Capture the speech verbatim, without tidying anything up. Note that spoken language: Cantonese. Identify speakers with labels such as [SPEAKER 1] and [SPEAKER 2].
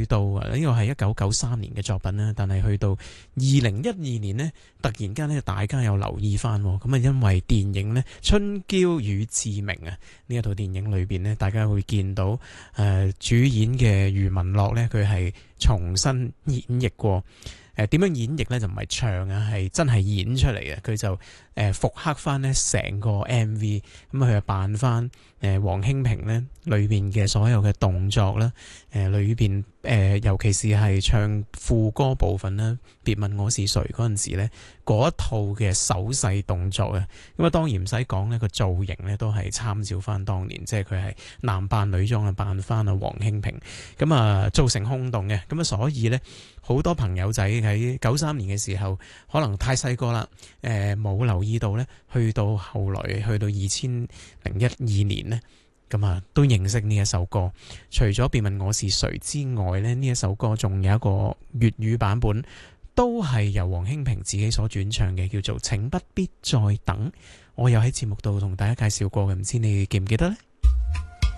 [SPEAKER 1] 到啊，呢個係一九九三年嘅作品啦，但係去到二零一二年呢，突然間咧大家有留意翻，咁啊因為電影呢《春嬌與志明》啊呢一套電影裏邊呢，大家會見到誒、呃、主演嘅余文樂呢，佢係重新演繹過。誒點樣演繹呢？就唔係唱啊，係真係演出嚟嘅。佢就誒復刻翻呢成個 M V，咁佢就扮翻誒黃興平呢裏邊嘅所有嘅動作啦，誒裏邊誒尤其是係唱副歌部分啦，別問我是誰嗰陣時呢，嗰一套嘅手勢動作啊，咁啊當然唔使講呢個造型呢都係參照翻當年，即係佢係男扮女裝啊，扮翻啊黃興平，咁啊造成轟動嘅，咁啊所以呢，好多朋友仔喺九三年嘅時候，可能太細個啦，誒、呃、冇留意到呢，去到後來去到二千零一二年呢，咁啊都認識呢一首歌。除咗別問我是誰之外呢，呢一首歌仲有一個粵語版本，都係由黃興平自己所轉唱嘅，叫做請不必再等。我有喺節目度同大家介紹過嘅，唔知你記唔記得呢？